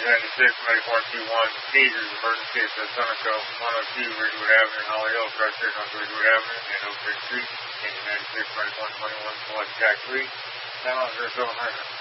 Tasers, emergency at Sunoco, 102 Ridgewood Avenue, Holly Hill, Frustrated on Ridgewood Avenue, and Oak Ridge Street, 96, 24, 21, select Jack 3, 70700.